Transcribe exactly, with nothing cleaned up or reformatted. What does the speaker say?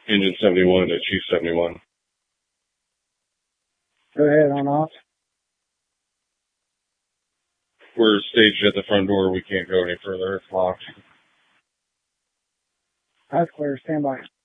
Engine seventy-one to Chief seventy-one. Go ahead, on off. We're staged at the front door. We can't go any further. It's locked. That's clear. Stand by.